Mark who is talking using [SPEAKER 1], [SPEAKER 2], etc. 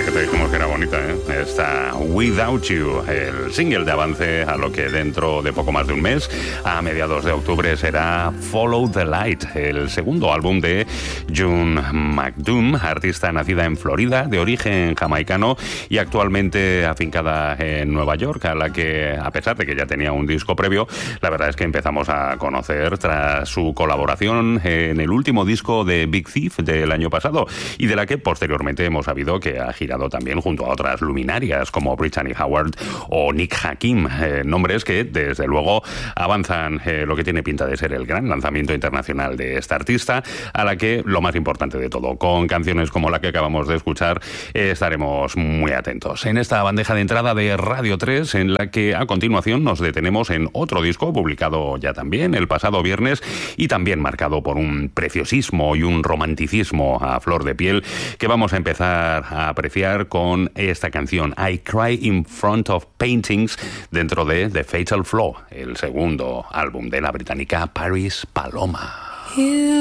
[SPEAKER 1] que te dijimos que era bonita, ¿eh? Esta Without You, el single de avance a lo que dentro de poco más de un mes, a mediados de octubre, será Follow the Light, el segundo álbum de June McDoom, artista nacida en Florida, de origen jamaicano y actualmente afincada en Nueva York, a la que, a pesar de que ya tenía un disco previo, la verdad es que empezamos a conocer tras su colaboración en el último disco de Big Thief del año pasado, y de la que posteriormente hemos sabido que ha girado también junto a otras luminarias como Brittany Howard o Nick Hakim, nombres que desde luego avanzan lo que tiene pinta de ser el gran lanzamiento internacional de esta artista, a la que, lo más importante de todo, con canciones como la que acabamos de escuchar, estaremos muy atentos en esta bandeja de entrada de Radio 3, en la que a continuación nos detenemos en otro disco publicado ya también el pasado viernes y también marcado por un preciosismo y un romanticismo a flor de piel que vamos a empezar a apreciar con esta canción I Cry in Front of Paintings, dentro de The Fatal Flaw, el segundo álbum de la británica Paris Paloma.